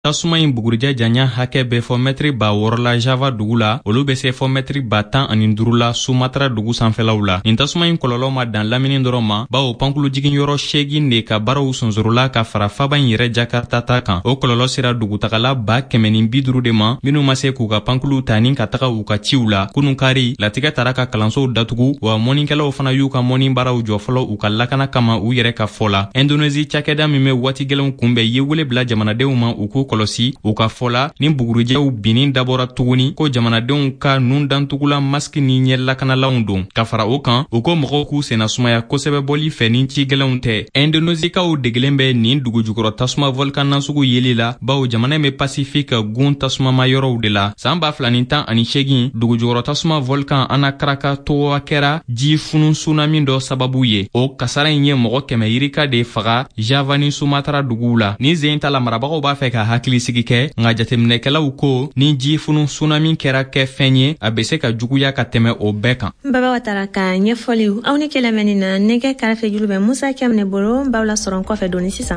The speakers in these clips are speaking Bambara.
Tasuma in bugurija janya hakɛ bɛ fɔ mɛtiri 600 la Java dugu la, olu bɛ se fɔ mɛtiri 15 la Sumatra dugu sanfɛlaw la. Nin tasuma in kɔlɔlɔ ma dan lamini dɔrɔn ma, bawo pankulu jigin yɔrɔ 8 de ka baaraw sonsorola ka fara faba in yɛrɛ Jakarta ta kan. O kɔlɔlɔ sera dugutagala 150 de ma, minnu ma se k'u ka pankulu ta ni ka taga u ka ciw la. Kununkari, latigɛ tara ka kalansow datugu, wa mɔnikɛlaw fana y'u ka mɔni baaraw jɔ fɔlɔ u ka lakana kama u yɛrɛ ka fɔ la. Indonésie cakɛda min bɛ waati gɛlɛnw kunbɛn ye wele bila jamanadenw ma u k'u kɔlɔsi. U ka fɔla ni bugurujɛw binnin dabɔra tuguni ko jamanadenw ka nun dantugula maski ni ɲɛ lakanalaw don. Ka fara o kan, u ko mɔgɔw k'u senna sumaya kosɛbɛ bɔli fɛ ni ci gɛlɛnw tɛ. Indonésiekaw degelen bɛ nin dugujukɔrɔ tasuma volcan nasugu yeli la, bawo jamana bɛ Pacifique gun tasumama yɔrɔw de la. San 2018 dugujukɔrɔ tasuma volcan Anakraka tɔgɔ kɛra ji funun tsunami dɔ sababu ye. O kasara in ye mɔgɔ 100 yirika de faga Java ni Sumatra duguw la. Ni zen ta la marabagaw b'a fɛ ka hakilisigi kɛ, nga jateminɛkɛlaw ko ni ji funun tsunami kɛra kɛ fɛn ye, a bɛ se ka juguya ka tɛmɛ o bɛɛ kan. Baba Watara ka ɲɛfɔliw aw ni kɛlɛmɛni na nɛgɛ karafe juru bɛ Musa Kɛmɛnɛ bolo, baw la sɔrɔ kɔfɛ doni sisan.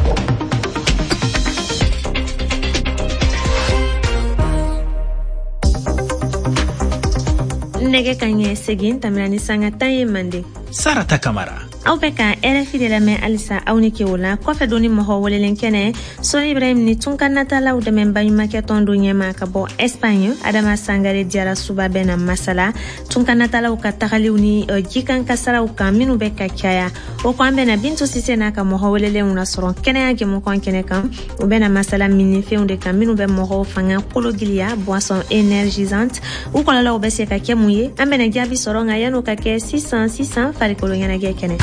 Nɛgɛ ka ɲɛ segin tɛmɛna ni sanga 10 ye Mande. Sarata Kamara. Aw bɛ ka RFI de lamɛn halisa aw ni kew la. Kɔfɛ doni mɔgɔ welelen kɛnɛ Sɔni Ibrahim ni Tunkan natalaw dɛmɛba ɲumankɛ tɔn don ɲɛma ka bɔ Espagne. Adama Sangare Diarra suba bɛ na masala Tunkan natalaw ka tagaliw ni jikan kasaraw kan minnu bɛ ka caya. O ko an bɛ na Bintu Sise n'a ka mɔgɔ welelenw na sɔrɔ kɛnɛya jɛmukan kɛnɛ kan. U bɛ na masala minni fɛnw de kan minnu bɛ mɔgɔw fanga kologiliya boisson énergisante. U kɔlɔlɔw bɛ se ka kɛ mun ye? An bɛ na jaabi sɔrɔ nka yan'o ka kɛ 600 farikolo ɲɛnajɛ kɛnɛ.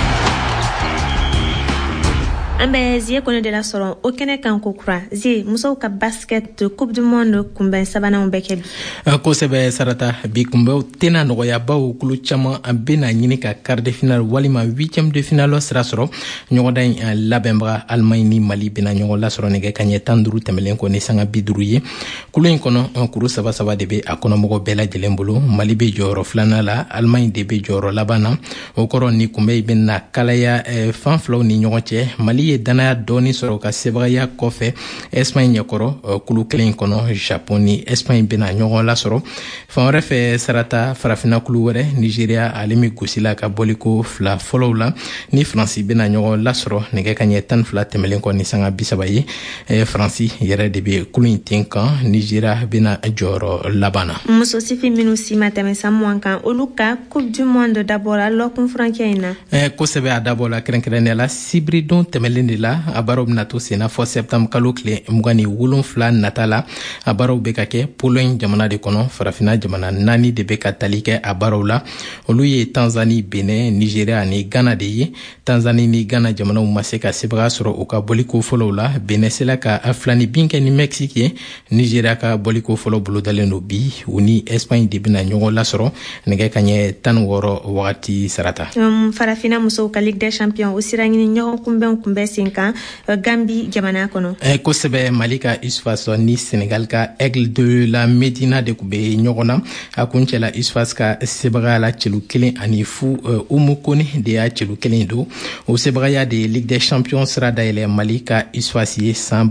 An bɛ Zie Kone de la sɔrɔ o kɛnɛ kan ko kura. Zie, musow ka basket coupe du monde kunbɛn sabananw bɛ kɛ bi. Kosɛbɛ Sarata, bi kunbɛw tɛna nɔgɔya bawo kulu caman an bɛna ɲini ka quart de finale walima 8e de finale sira sɔrɔ. Ɲɔgɔndan in labɛnbaga Allemagne ni Mali bɛna ɲɔgɔn lasɔrɔ nɛgɛ kanɲɛ 15 tɛmɛlen kɔ ni sanga 50 ye. Kulu in kɔnɔ kuru 3 de bɛ a kɔnɔmɔgɔ bɛɛ lajɛlen bolo. Mali bɛ jɔyɔrɔ 2nan la, Allemagne de bɛ jɔyɔrɔ laban na. O kɔrɔ ni kunbɛ bɛna kalaya fan filaw ni ɲɔgɔn cɛ. Mali ye danaya dɔɔni sɔrɔ ka sebagaya kɔfɛ Espagne ɲɛkɔrɔ kulu kelen kɔnɔ. Japon ni Espagne bɛna ɲɔgɔn lasɔrɔ. Fan wɛrɛ fɛ Sarata, farafina kulu wɛrɛ Nigeria ale mi gosila ka bɔliko 2 fɔlɔw la ni Faransi bɛna ɲɔgɔn lasɔrɔ nɛgɛ kanɲɛ 12 tɛmɛlen kɔ ni sanga 30 ye. Faransi yɛrɛ de bɛ kulu in ten kan. Nigeria bɛna jɔyɔrɔ laban na. Muso sifin minnu si ma tɛmɛ san mugan kan olu ka coupe du monde dabɔra lɔkun furancɛ in na. Kosɛbɛ a dabɔla kɛrɛnkɛrɛnnenya la sibiri don tɛmɛlen de la a baaraw bɛna to senna fɔ septembre kalo tile 27 nata la. A baaraw bɛ ka kɛ Pologne jamana de kɔnɔ. Farafina jamana 4 de bɛ ka tali kɛ a baaraw la. Olu ye Tanzanie, Benin, Nigeria ani Ghana de ye. Tanzanie ni Ghana jamanaw ma se ka sebaga sɔrɔ u ka bɔliko fɔlɔw la. Benin sela ka filani bin kɛ ni Mexique ye. Nigeria ka bɔliko fɔlɔ bolodalen do bi. U ni Espagne de bɛna ɲɔgɔn lasɔrɔ nɛgɛ kanɲɛ 16 wagati Sarata. Farafina musow ka Ligue des Champions o sira ɲini ɲɔgɔn kunbɛn sen kan Gambie jamana kɔnɔ. Kosɛbɛ Mali ka Isfas ni Senegal ka Aigle de la Médina de kun bɛ ɲɔgɔn na. A kun cɛla Isfas ka sebaga la cɛlu 1 ani fu Umu Kone de y'a cɛlu 1 don. O sebagaya de Ligue des Champions sira dayɛlɛ Mali ka Isfas ye san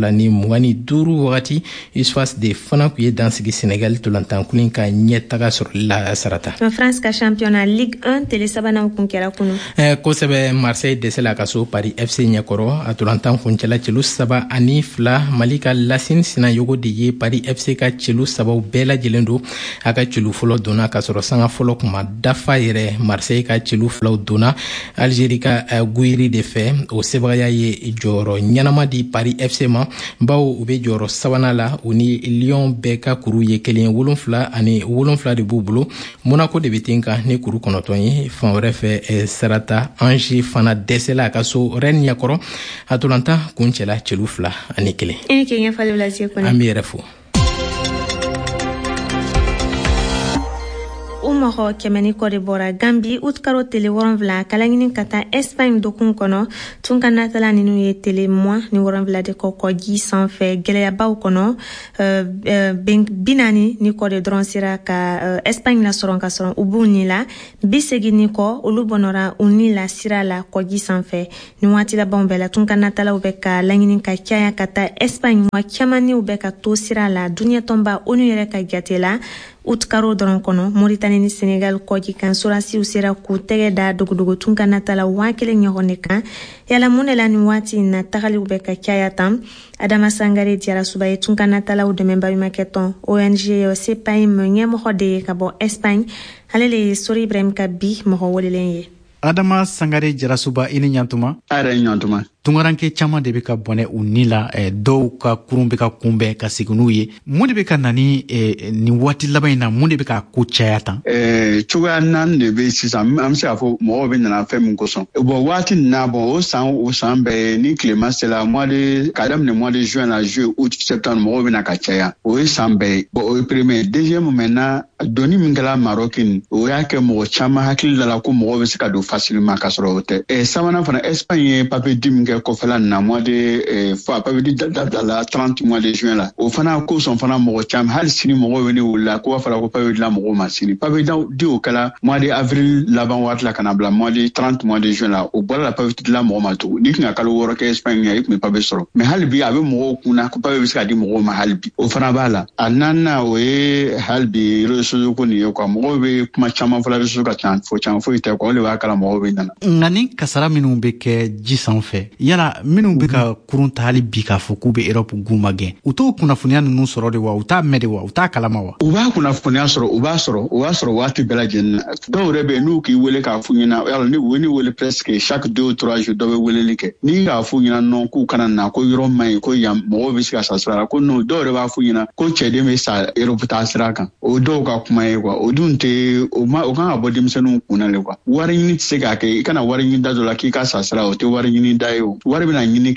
2025 wagati. Isfas de fana kun ye dansigi Senegal tolantankulu ka ɲɛ taga sɔrɔ la Sarata. France ka championnat Ligue 1 tele sabanan kun kɛra kunu. Kosɛbɛ Marseille dɛsɛla ka so Paris FC ɲɛkɔrɔ a tolantan kuncɛla cɛlu 3 ani 2. Mali ka Lasine Sinayogo de ye Paris FC ka cɛlu 3 bɛɛ lajɛlen don. A ka cɛlu fɔlɔ donna ka sɔrɔ sanga fɔlɔ kuma dafa yɛrɛ. Marseille ka cɛlu 2 donna Algérie ka Gouiri de fɛ. O sebagaya ye jɔyɔrɔ ɲɛnama di Paris FC ma bawo u bɛ jɔyɔrɔ 3nan la. U ni Lyon bɛɛ ka kuru ye 7 de b'u bolo. Monaco de bɛ ten kan ni kuru 9 ye. Fan wɛrɛ fɛ Sarata, Angers fana dɛsɛla a ka so Rennes ɲɛkɔrɔ. A tolantan kun cɛla cɛlu 2 ani 1. I k'i ɲɛfɔliw la Zie Kone. An b'i yɛrɛ fo. mɔgɔ kɛmɛ ni kɔ de bɔra Gambi utkaro tele 7 ka laɲini ka taa Espagne dokun kɔnɔ tun ka natala ninnu ye tele mois ni 7 de kɔkɔji sanfɛ gɛlɛyabaw kɔnɔ binani ni kɔ de dɔrɔn sera ka Espagne la sɔrɔ ka sɔrɔ u b'u ni la 80 ni kɔ olu bɔnɔra u ni la sira la kɔji sanfɛ ni waati labanw bɛɛ la tun ka natalaw bɛ ka laɲini ka caya ka taa Espagne wa caman ni u bɛ ka to sira la duɲatɔnba ONU yɛrɛ ka jate la utkaro dɔrɔn kɔnɔ Mauritanie ni Senegal kɔji kan sorasiw sera k'u tɛgɛ da dogodogo tun ka natala 1,000 ɲɔgɔn de kan yala mun de la ni waati na tagaliw bɛ ka caya tan Adama Sangare Diarra Suba ye tun ka natalaw dɛmɛbaɲumankɛ tɔn ONG CPAIM ɲɛmɔgɔ de ye ka bɔ Espagne ale le ye Sori Ibrahim ka bi mɔgɔ welelen ye. Adama Sangare Diarra Suba i ni ɲantuma. Are ɲantuma. Tungaranke caman de bɛ ka bɔnɛ u ni la dɔw ka kurun bɛ ka kunbɛn ka segin n'u ye. Mun de bɛ ka na ni nin waati laban in na mun de bɛ ka ko caya tan? Cogoya 4 de bɛ sisan an bɛ se k'a fɔ mɔgɔw bɛ nana fɛn min kosɔn. Bon waati nin na o san bɛɛ ni tilema sera ka daminɛ mois de juin la juillet août septembre mɔgɔw bɛ na ka caya. O ye san bɛɛ. Bon o ye premier. Deuxième maintenant doni min kɛla Maroc o y'a kɛ mɔgɔ caman hakili la ko mɔgɔw bɛ se ka don facilement ka sɔrɔ o tɛ. Sabanan fana Espagne ye papier di min kɔfɛla na mois de papier di la 30 mois de juin la o fana ko sɔn fana mɔgɔ caman hali sini mɔgɔw bɛ ne wulila ko b'a fɔra ko papier di la mɔgɔw ma sini papier di o kɛla mois de avril laban waati la ka na bila mois de 30 mois de juin la o bɔra la papier di la mɔgɔ ma tugun ni tun ka kalo 6 kɛ Espagne i tun bɛ papier sɔrɔ mais hali bi a bɛ mɔgɔw kunna ko papier bɛ se ka di mɔgɔw ma hali bi o fana b'a la a naaninan o ye hali bi réseau ko nin ye quoi mɔgɔw bɛ kuma caman fɔla réseau ka ca caman foyi tɛ quoi o de b'a kala mɔgɔw bɛ nana. Nka ni kasara minnu bɛ kɛ ji sanfɛ yala minnu bɛ ka kurun ta hali bi k'a fɔ k'u bɛ Europe gun ma gɛn u t'o kunnafoniya ninnu sɔrɔ de wa u t'a mɛn de wa u t'a kalama wa? U b'a kunnafoniya sɔrɔ u b'a sɔrɔ waati bɛɛ lajɛlen na dɔw yɛrɛ bɛ yen n'u k'i wele k'a f'u ɲɛna yala ni u ye ne wele presque chaque 2 ou 3 jours dɔ bɛ weleli kɛ n'i k'a f'u ɲɛna non k'u kana na ko yɔrɔ man ɲi ko yan mɔgɔw bɛ se ka sa sira la ko non dɔw yɛrɛ b'a f'u ɲɛna ko cɛden bɛ sa Europe taa sira kan o dɔw ka kuma ye quoi o dun tɛ o kan ka bɔ denmisɛnninw kunna le quoi wari ɲini tɛ se k'a kɛ i kana wari ɲini da dɔ la k'i ka sa sira o tɛ wari ɲini da ye o wari bɛna ɲini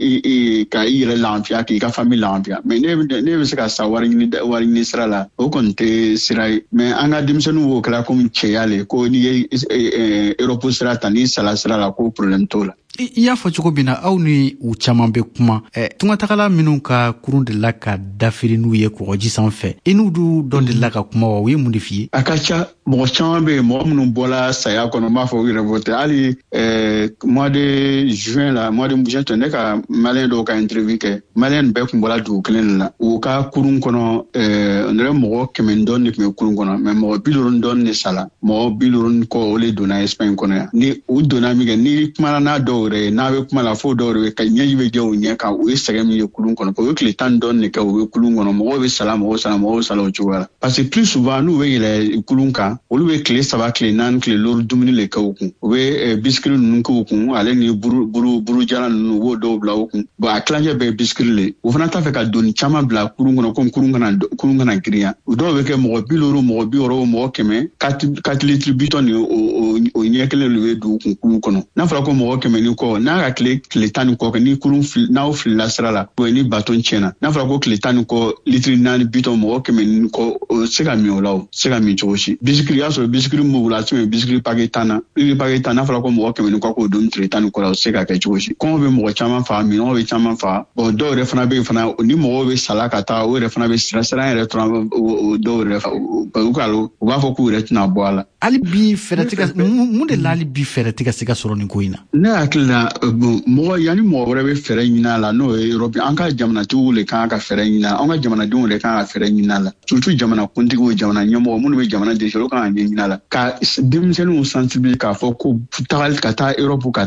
ka i yɛrɛ lafiya k'i ka famille lafiya mais ne bɛ se ka sa wari ɲini sira la o kɔni tɛ sira ye mais an ka denmisɛnninw b'o kɛla comme cɛya le ko n'i ye Europe sira ta n'i sala sira la ko problème t'o la. I y'a fɔ cogo min na aw ni u caman bɛ kuma tungatagala minnu ka kurun de la ka dafiri n'u ye kɔgɔji sanfɛ i n'u dɔn de la ka kuma wa u ye mun de f'i ye? A ka ca mɔgɔ caman bɛ yen mɔgɔ minnu bɔla saya kɔnɔ n b'a fɔ u yɛrɛ bɔ tɛ hali mois de juin la mois de juin tɛ ne ka maliyɛn dɔw ka interview kɛ maliyɛn bɛɛ tun bɔla dugu kelen de la u ka kurun kɔnɔ n yɛrɛ mɔgɔ 100 dɔɔni de tun bɛ kurun kɔnɔ mais mɔgɔ 50 dɔɔni de sala mɔgɔ 50 kɔ o de donna Espagne kɔnɔ yan ni u donna min kɛ ni kumana n'a dɔw n'a bɛ kuma la fo dɔw yɛrɛ bɛ ka ɲɛji bɛ jɛ u ɲɛ kan u ye sɛgɛn min ye kulun kɔnɔ o ye tile 10 dɔɔni de kɛ u bɛ kulun kɔnɔ mɔgɔw bɛ sala o cogoya la parce que plus souvent n'u bɛ yɛlɛ kulun kan olu bɛ tile 3 tile 4 tile 6 dumuni le kɛ u kun u bɛ biscuit ninnu kɛ u kun ale ni burujalan ninnu u b'o dɔw bila u kun bon a tilancɛ bɛɛ ye biscuit le u fana t'a fɛ ka doni caman bila kulun kɔnɔ comme kulun kana girinya u dɔw bɛ kɛ mɔgɔ 50 mɔgɔ 60 mɔgɔ 100 4 litres bitɔn ni o ɲɛ kelen de bɛ don u kun kulun kɔnɔ n'a fɔra ko mɔgɔ 100 ni kɔ n'a ka tile 10 ni kɔ ni kurun n'aw filila sira la ou ni bateau tiɲɛna n'a fɔra ko tile 10 ni kɔ litiri 4 bitɔn mɔgɔ 100 ni kɔ o se ka min o la o se ka min cogo si biscuit y'a sɔrɔ biscuit m'u la tuma biscuit paquet 10 na paquet 10 n'a fɔra ko mɔgɔ 100 ni kɔ k'o don tile 10 ni kɔ la o se ka kɛ cogo si kɔngɔ bɛ mɔgɔ caman faga minɔgɔ bɛ caman faga bon dɔw yɛrɛ fana bɛ yen fana ni mɔgɔw bɛ sala ka taa o yɛrɛ fana bɛ siran yɛrɛ tora o dɔw yɛrɛ u b'a fɔ k'u yɛrɛ tɛna bɔ a la. Hali bi fɛɛrɛ tɛ ka mun de la hali bi fɛɛrɛ tɛ ka se ka sɔrɔ nin ko in na? Ne hakili la yanni mɔgɔ wɛrɛ bɛ fɛɛrɛ ɲini a la n'o ye Europe an ka jamanatigiw de kan ka fɛɛrɛ ɲini a la an ka jamanadenw de kan ka fɛɛrɛ ɲini a la surtout jamanakuntigiw jamana ɲɛmɔgɔ minnu bɛ jamana dirige olu kan ka ɲini a la ka denmisɛnninw sensibiliser k'a fɔ ko tagali ka taa Europe ka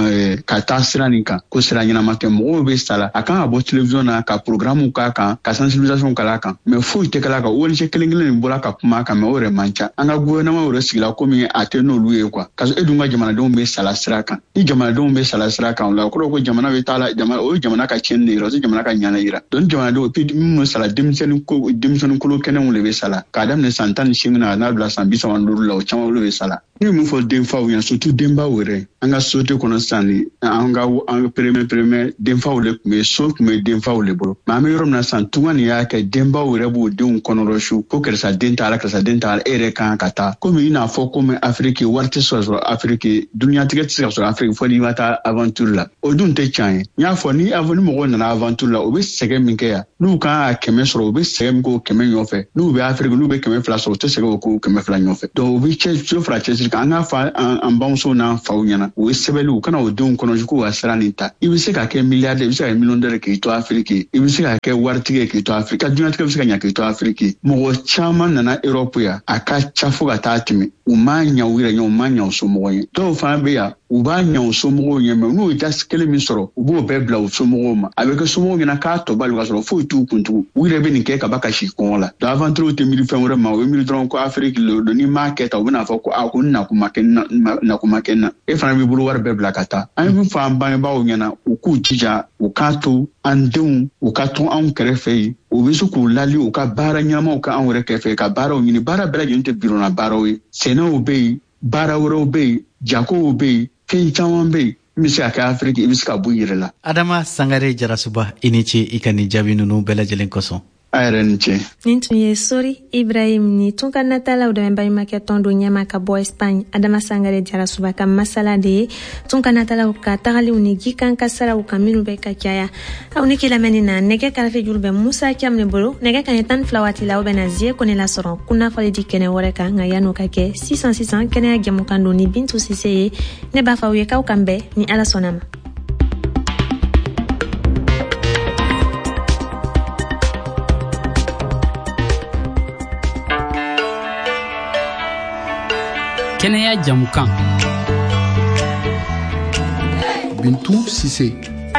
taa sira nin kan ko sira ɲɛnama tɛ mɔgɔw bɛ sala a kan ka bɔ télévision na ka programme k'a kan ka sensibilisation k'a kan mais foyi tɛ kɛla kan ONG kelen min bɔra ka kuma kan mais o yɛrɛ man ca an ka gouvernement yɛrɛ sigila komi a tɛ n'olu ye quoi parce que e dun ka jamanadenw bɛ sala sira kan ni jamanadenw bɛ sala sira kan o la o kɔrɔ ko jamana bɛ taa la o ye jamana ka tiɲɛni de yira o tɛ jamana ka ɲana yira donc jamanadenw puis minnu sala denmisɛnnin kolo kɛnɛw de bɛ sala k'a daminɛ san 18 na n'a bila san 35 la o caman olu bɛ sala ni mun fɔ denfaw ɲɛna surtout denbaw yɛrɛ an ka société kɔnɔ sisan ni an ka premier denfaw le tun bɛ so tun bɛ denfaw le bolo mais an bɛ yɔrɔ min na sisan tunga nin y'a kɛ denbaw yɛrɛ b'o denw kɔnɔrɔsu ko karisa den t'a la karisa den t'a la e yɛrɛ kan ka taa komi i n'a fɔ komi Afrique wari tɛ sɔrɔ Afrique duniyatigɛ tɛ se ka sɔrɔ Afrique fɔ n'i ma taa aventure la o dun tɛ tiɲɛ ye n y'a fɔ ni mɔgɔw nana aventure la u bɛ sɛgɛn min kɛ yan n'u kan ka 100 sɔrɔ u bɛ sɛgɛn min kɛ o 100 ɲɔgɔn fɛ n'u bɛ Afrique n'u bɛ 200 sɔrɔ u tɛ sɛgɛn o ko 200 ɲɔgɔn fɛ donc u bɛ cɛ fara cɛsiri kan an ka fa an bamuso n'an faw ɲɛna u ye sɛbɛnni u kana o denw kɔnɔ k'u ka sira nin ta i bɛ se ka kɛ milliardaire i bɛ se ka kɛ millionnaire k'i to Afrique i bɛ se ka kɛ waritigi k'i to Afrique ka duniyatigɛ bɛ se ka ɲɛ k'i to Afrique mɔgɔ caman nana Europe yan a ka ca fo ka taa tɛmɛ u ma ɲɛ u yɛrɛ ɲɛ u ma ɲɛ u somɔgɔw ye dɔw fana bɛ yan u b'a ɲɛ u somɔgɔw ɲɛ mais n'u ye gasi kelen min sɔrɔ u b'o bɛɛ bila u somɔgɔw ma a bɛ kɛ somɔgɔw ɲɛna k'a tɔ bali ka sɔrɔ foyi t'u kuntugu u yɛrɛ bɛ nin kɛ ka ba ka si kɔngɔ la donc aventure tɛ miiri fɛn wɛrɛ ma o ye miiri dɔrɔn ko Afrique le don ni m'a kɛ ta u bɛna fɔ ko ko nakuma kɛ na e fana b'i bolo wari bɛɛ bila ka taa an ye min fɔ an bangebaaw ɲɛna u k'u jija u k'a to an denw u ka to anw kɛrɛfɛ yen u bɛ se k'u lali u ka baara ɲɛnamaw ka anw yɛrɛ kɛrɛfɛ ka baaraw ɲini baara bɛɛ lajɛlen tɛ birona baaraw ye sɛnɛw bɛ yen baara wɛrɛw bɛ yen jagow bɛ yen fɛn caman bɛ yen i bɛ se ka kɛ Afrique i bɛ se ka bɔ i yɛrɛ la. Adama Sangare Jarasuba i ni ce i ka nin jaabi ninnu bɛɛ lajɛlen kosɔn. A yɛrɛ ni ce. Nin tun ye Sori Ibrahim ni tun ka natalaw dɛmɛ baɲumankɛ tɔn don ɲɛma ka bɔ Espagne Adama Sangare Jarasuba ka masala de ye tun ka natalaw ka tagaliw ni jikan kasaraw kan minnu bɛ ka caya aw ni kilamɛni na nɛgɛ karafe juru bɛ Musa Cam ne bolo nɛgɛ kaɲɛ 12 waati la aw bɛna Zie Kone lasɔrɔ kunnafoli di kɛnɛ wɛrɛ kan nka yan'o ka kɛ 606 kɛnɛya jɛmukan don ni Bintu Sise ye ne b'a fɔ aw ye k'aw kan bɛn ni Ala sɔnna ma. Kɛnɛya jamukan Bintu Sise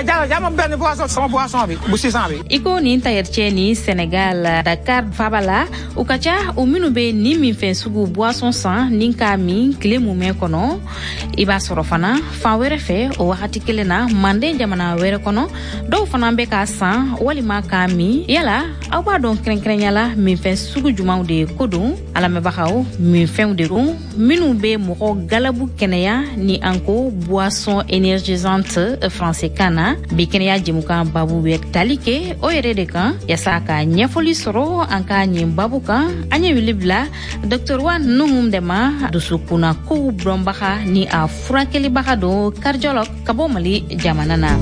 Iko ni tayarche ni Senegal Dakar Fabala ukacha uminu be ni min fen sugu boisson san ninka min kile mume kono iba sorofana fa were fe o wakati kelena mande jamana were kono do fana be ka san wali ma ka mi yala awa don krenkrenyala min fen sugu jumaw de kodun ala me bakaw min fen de ron minu be moko galabu keneya ni anko boisson énergisante français kana bi keneya jimukan babu be talike o yere de kan yasa ka nyefoli soro anka nyi babu kan anya wilibla Dr. Wan Nuhum Dema dusukuna ko brombaka ni a furakeli baka do cardiologue kabo Mali jamanana.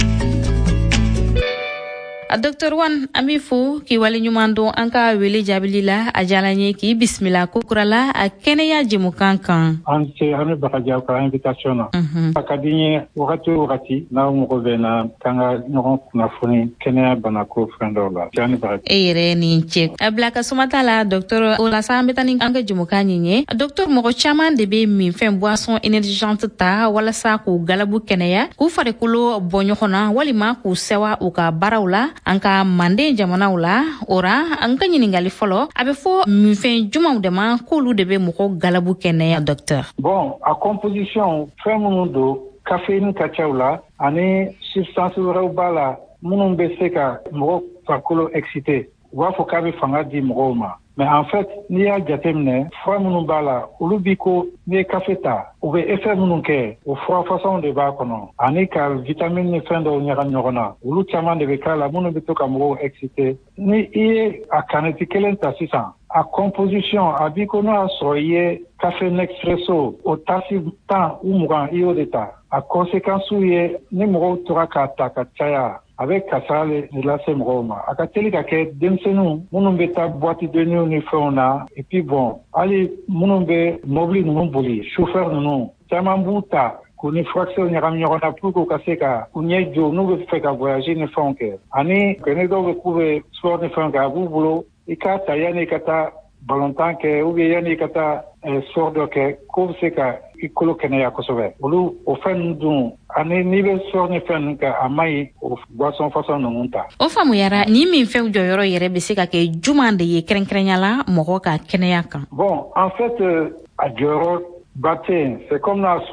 Dr. Wan amifu ki wali nyumando anka wele jabilila ajalanye ki bismillah kukurala a keneya jimukan kan. Anse ane baka jaw ka invitation na. Akadinye wakati na umoko vena kanga nyoron kunafuni keneya banako friendola. Jani baka. Ere ni check. Blaka sumatala Dr. Olasa ambetani anka jimukan nye. Dr. moko chaman debe mi fen boisson énergisante ta wala sa ku galabu keneya ku fare kulo bonyokona wali ma ku sewa uka barawla anka mande jamana ula ora anka nyiningali folo abe fo mi fen juma de ma kolu de be moko galabu keneya docteur. Bon, a composition femunu do caféine kachaula ane substance rawbala munun be seka moko fakolo excité wa fo kabe fanga di moko. Mais en fait, ni a jatemne, froid mounou bala, ulubiko, ni kafeta, ou effet mounou ke, ou froid façon de ba kono. Ani ka vitamine ni fin de nyara nyorona. Ulu chaman de beka la mounou bito kamoro excité. Ni iye a kaneti kelen ta sisan. A composition, a biko no a soye, café Nespresso, o tasi tan ou mouran iyo deta. A conséquence ou ye, ni moro tora ka chaya. Avec Kassale de la Semroma. A Kateli Kake, Demsenou, Mounumbe ta boîte de nuit uniforme, et puis bon, allez, Mounumbe, mobile Moumboli, chauffeur non, Tamambouta, qu'on y fraction n'y ramènera plus qu'au Kaseka, qu'on y ait nous veut faire voyager ne font que. Année, que nous devons trouver sport ne font qu'à vous boulot, et kata, yani kata, balantan que, ou bien yani kata, sport de que, qu'on sait qu'à, ikolo keneya kosove. Olu, au fin d'un, ane nibe sport ne font qu'à amai, au boisson façon nunta. O famu yara, ni min fe ujo yoro yere besika ke jumande ye krenkrenyala, moko ka keneya kan. Bon, en fait, à Joro, Batin, c'est comme la so,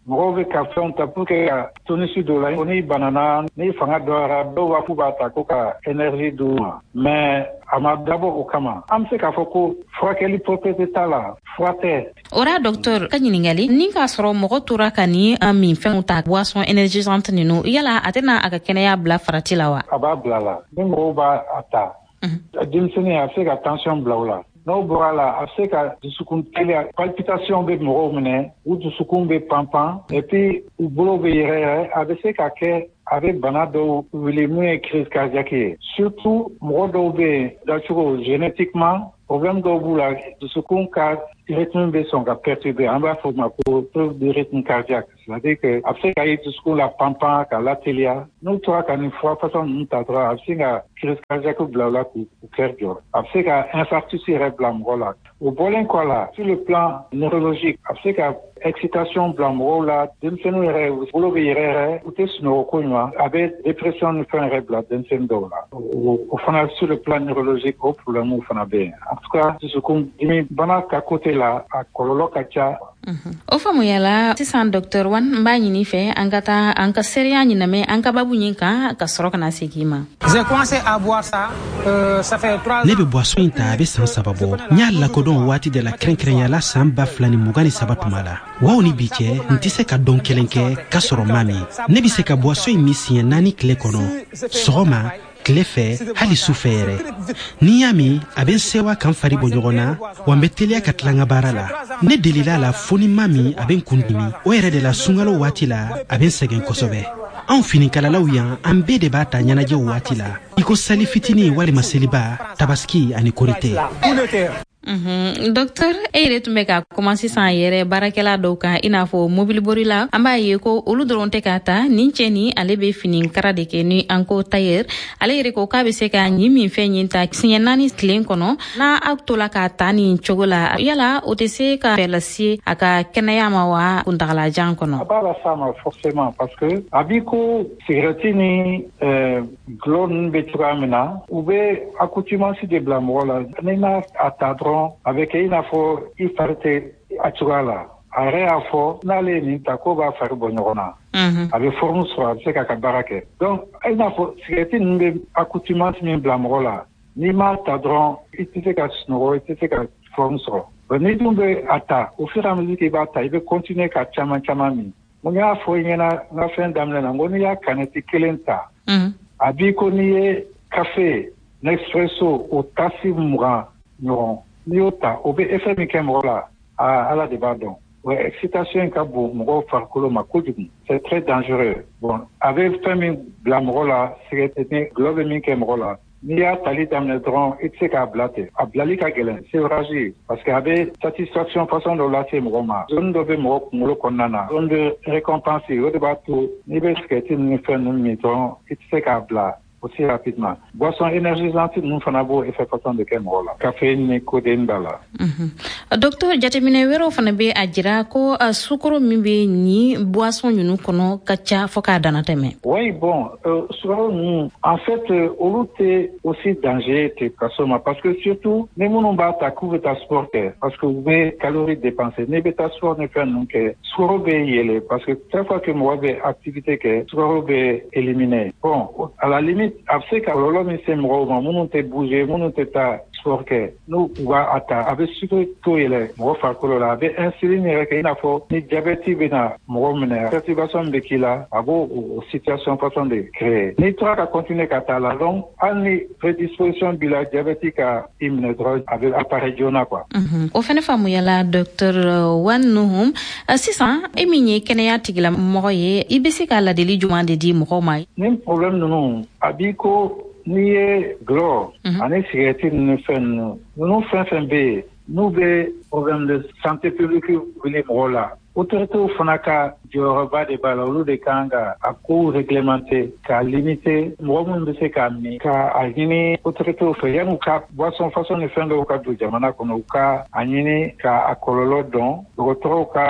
mɔgɔw bɛ ka fɛnw ta pour que ka tonisi dɔ la ni banana ni fanga dɔgɔyara dɔw b'a fɔ b'a ta ko ka énergie d'u ma mais a ma dabɔ o kama an bɛ se k'a fɔ ko furakɛli propriété t'a la fura tɛ. Ora docteur ka ɲininkali ni k'a sɔrɔ mɔgɔ tora ka ni min fɛnw ta boisson énergisante ninnu yala a tɛna a ka kɛnɛya bila farati la wa? A b'a bila la ni mɔgɔw b'a ta denmisɛnnin a bɛ se ka tension bila o la. N'o bɔra la a bɛ se ka dusukun teliya palpitation bɛ mɔgɔw minɛ u dusukun bɛ panpan et puis u bolo bɛ yɛrɛyɛrɛ a bɛ se ka kɛ a bɛ bana dɔw wuli mun ye crise cardiaque ye surtout mɔgɔ dɔw bɛ yen dacogo génétiquement problème dɔw b'u la dusukun ka rythme bɛ sɔn ka perturber an b'a fɔ o ma ko trouble de rythme cardiaque c'est-à-dire que a bɛ se ka ye dusukun la panpan ka lateliya n'u tora ka nin fura façon ninnu ta dɔrɔn a bɛ se ka crise cardiaque bila o la k'u cœur jɔ a bɛ se ka infarctus yɛrɛ bila mɔgɔ la o bɔlen kɔ la sur le plan neurologique a bɛ se ka excitation bila mɔgɔw la denmisɛnninw yɛrɛ u bolo bɛ yɛrɛ u tɛ sunɔgɔ ko ɲuman a bɛ dépression ni fɛn yɛrɛ bila denmisɛnnin dɔw la o fana sur le plan neurologique o problème fana bɛ yen en tout cas dusukun dimi bana ka côté la a kɔlɔlɔ ka ca. O famuyala sisan docteur Wan n b'a ɲini fɛ an ka taa an ka seereya ɲinamɛ an ka babu ɲin kan ka sɔrɔ ka na segin ma. Ne bɛ boisson in ta a bɛ san 3 bɔ n y'a lakodɔn waati de la kɛrɛnkɛrɛnyala san 2023 tuma la waw ni bi cɛ n tɛ se ka dɔn kelen kɛ ka sɔrɔ maa min ne bɛ se ka boisson in min siɲɛ 4 tile kɔnɔ sɔgɔma tile fɛ hali su fɛ yɛrɛ ni y'a min a bɛ n sewa kan fari bɔ ɲɔgɔn na wa n bɛ teliya ka tila n ka baara la ne delila la fo ni maa min a bɛ n kun dimi o yɛrɛ de la sunkalo waati la a bɛ n sɛgɛn kosɛbɛ anw finikalalaw yan an bɛɛ de b'a ta ɲɛnajɛw waati la i ko sali fitini walima seliba tabaski ani korite. Docteur e yɛrɛ tun bɛ ka kuma sisan yɛrɛ baarakɛla dɔw kan i n'a fɔ mobilibori la an b'a ye ko olu dɔrɔn tɛ k'a ta nin cɛ ni ale bɛ fini kara de kɛ ni an ko tailleur ale yɛrɛ ko k'a bɛ se ka ɲin min fɛn ɲin ta siɲɛ 4 tile kɔnɔ n'a aw tola k'a ta nin cogo la yala o tɛ se ka fɛ lase a ka kɛnɛya ma wa kuntagalajan kɔnɔ? A b'a las'a ma forcément parce que a b'i ko cigarette ni gulɔ ninnu bɛ cogoya min na u bɛ accoutumance de bila mɔgɔ la n'i ma a ta dɔrɔn a bɛ kɛ i n'a fɔ i fari tɛ a cogoya la a yɛrɛ y'a fɔ n'ale ye nin ta k'o b'a fari bɔ ɲɔgɔn na a bɛ forme sɔrɔ a bɛ se k'a ka baara kɛ donc i n'a fɔ cigarette ninnu bɛ accoutumance min bila mɔgɔ la n'i m'a ta dɔrɔn i tɛ se ka sunɔgɔ i tɛ se ka forme sɔrɔ n'i dun bɛ a ta au fur et à mesure k'i b'a ta i bɛ continuer ka caman caman min n y'a fɔ i ɲɛna n ka fɛn daminɛ na n ko n'i y'a canette 1 ta a b'i ko n'i ye café Nespresso o tasi 20 ɲɔgɔn n'i y'o ta o bɛ effet min kɛ mɔgɔ la ala de b'a dɔn o excitation ka bon mɔgɔw farikolo ma kojugu c'est très dangereux bon a bɛ fɛn min bila mɔgɔ la cigarette ni gulɔ bɛ min kɛ mɔgɔ la n'i y'a tali daminɛ dɔrɔn i tɛ se k'a bila ten a bilali ka gɛlɛn sevrage parce que a bɛ satisfaction façon dɔ lase mɔgɔ ma zone dɔ bɛ mɔgɔ kunkolo kɔnɔna na zone de récompense o de b'a to n'i bɛ cigarette ni fɛn ninnu min dɔrɔn i tɛ se k'a bila aussi rapidement. Boisson énergisante nous fana bo effet façon de kɛ mɔgɔ la café ni codeine b'a la. Docteur jateminɛ wɛrɛw fana bɛ a jira ko sukaro min bɛ ni boisson ninnu kɔnɔ ka ca fɔ k'a dana tɛmɛ. Oui bon sukaro ninnu en fait olu tɛ aussi danger te kaso ma parce que surtout ni minnu b'a ta k'u bɛ taa sport kɛ parce que u bɛ calories dépenser n'i bɛ taa sport ni fɛn ninnu kɛ sukaro bɛ yɛlɛ parce que chaque fois que mɔgɔ bɛ activité kɛ sukaro bɛ éliminer bon à la limite a bɛ se ka kɔlɔlɔ min se mɔgɔw ma minnu tɛ bouger minnu tɛ taa sport kɛ n'u b'a ta a bɛ sukaro to yɛlɛ mɔgɔ farikolo la a bɛ insuline yɛrɛ kɛ i n'a fɔ ni diabète bɛ na mɔgɔ minɛ perturbation min bɛ k'i la a b'o o situation façon de créer n'i tora ka continuer ka taa la donc hali ni prédisposition b'i la diabète ka i minɛ dɔrɔn a bɛ apparaître joona quoi. O fana faamuyala docteur Wan Nuhum sisan e min ye kɛnɛya tigilamɔgɔ ye i bɛ se ka ladili jumɛn de di mɔgɔw ma? Ni problème ninnu a b'i ko n'i ye gulɔ ani cigarette ninnu fɛn ninnu fɛn fɛn bɛ yen n'u bɛ problème de santé publique wuli mɔgɔw la autorités fana ka jɔyɔrɔba de b'a la olu de kan ka a kow réglementer k'a limiter mɔgɔ minnu bɛ se k'a min k'a ɲini autorités fɛ yan'u ka boisson façon ni fɛn dɔw ka don jamana kɔnɔ u ka a ɲini k'a kɔlɔlɔ dɔn dɔgɔtɔrɔw ka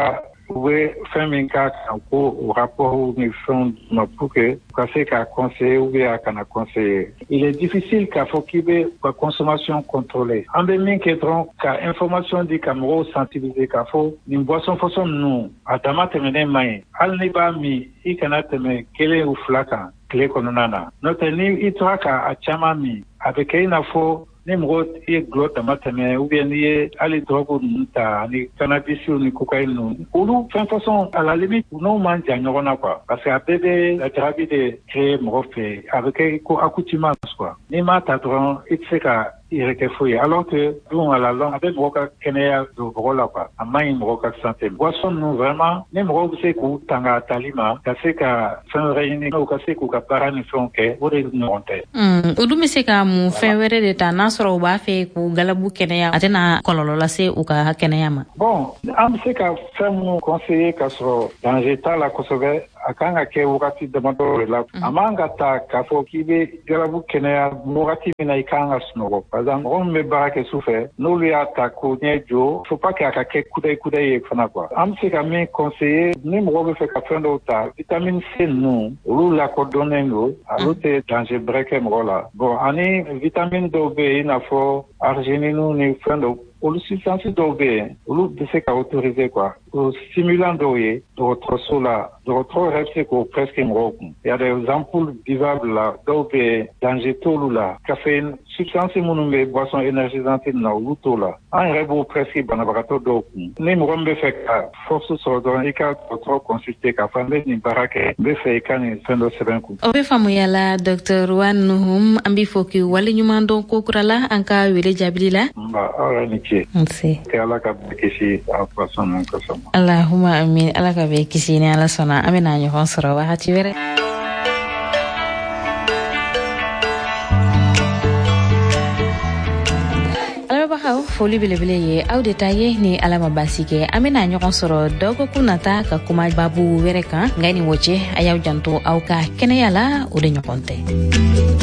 u bɛ fɛn min k'a kan ko o rapport ni fɛnw ma pour que u ka se k'a conseiller ou bien a kana conseiller. Il est difficile k'a fɔ k'i bɛ ka consommation contrôler. An bɛ min kɛ dɔrɔn ka information di ka mɔgɔw sensibiliser k'a fɔ nin boisson fɔsɔn ninnu a dama tɛmɛnen man ɲi. Hali n'i b'a min i kana tɛmɛ 1 ou 2 kan tile kɔnɔna na. N'o tɛ ni i tora k'a caman min a bɛ kɛ i n'a fɔ ni mɔgɔ i ye gulɔ dama tɛmɛ ou bien n'i ye hali drogue ninnu ta ni cannabis ni cocaïne ninnu olu fɛn fɔsɔn à la limite n'o man jan ɲɔgɔn na quoi parce que a bɛɛ bɛ lajarabi de créer mɔgɔ fɛ a bɛ kɛ ko accoutumance quoi n'i m'a ta dɔrɔn i tɛ se ka i yɛrɛ kɛ foyi alors que don à la longue a bɛ mɔgɔ ka kɛnɛya don mɔgɔ la quoi a man ɲi mɔgɔ ka santé boisson ninnu vraiment ni mɔgɔw bɛ se k'u tanga tali ma ka se ka fɛn wɛrɛ ɲini u ka se k'u ka baara ni fɛnw kɛ o de ɲɔgɔn tɛ. O dun bɛ se ka mun fɛn wɛrɛ de ta n'a sɔrɔ u b'a fɛ k'u galabu kɛnɛya a tɛna kɔlɔlɔ lase u ka kɛnɛya ma. Bon an bɛ se ka fɛn minnu conseiller ka sɔrɔ danger t'a la kosɛbɛ a kan ka kɛ wagati damadɔ de la a man ka ta k'a fɔ k'i bɛ galabu kɛnɛya wagati min na i kan ka sunɔgɔ par exemple mɔgɔ min bɛ baara kɛ su fɛ n'olu y'a ta k'o ɲɛ jɔ faut pas que a ka kɛ kudayi ye fana quoi an bɛ se ka min conseiller ni mɔgɔ bɛ fɛ ka fɛn dɔw ta vitamine C ninnu olu lakodɔnnen don olu tɛ danger bɛrɛ kɛ mɔgɔ la bon ani vitamine dɔw bɛ yen i n'a fɔ arginine ni fɛn dɔw olu substance dɔw bɛ yen olu bɛ se ka autoriser quoi o stimulant dɔw ye dɔgɔtɔrɔso la dɔgɔtɔrɔ yɛrɛ bɛ se k'o presque mɔgɔw kun il y a des ampoules buvables la dɔw bɛ yen danger t'olu la caféine substance minnu bɛ boisson énergisante na olu t'o la an yɛrɛ b'o presque banabagatɔ dɔw kun ni mɔgɔ min bɛ fɛ ka force sɔrɔ dɔrɔn i ka dɔgɔtɔrɔ consulter k'a fɔ n bɛ nin baara kɛ n bɛ fɛ i ka nin fɛn dɔ sɛbɛn kun. O bɛ faamuya la Dr. Wan Nuhum an b'i fɔ k'i waleɲuman dɔn ko kura la an ka wele jaabili la. Aw yɛrɛ ni ce. Nse. Kɛ ala ka bɛɛ kisi a boisson ninnu kosɔn. Allahumma amin ala ka bɛɛ kisi ni ala sɔnna an bɛna ɲɔgɔn sɔrɔ wagati wɛrɛ. Alabagaw foli belebele ye aw de ta ye ni ala ma basi kɛ an bɛna ɲɔgɔn sɔrɔ dɔgɔkun nata ka kuma babu wɛrɛ kan nka ni wo cɛ a y'aw janto aw ka kɛnɛya la o de ɲɔgɔn tɛ.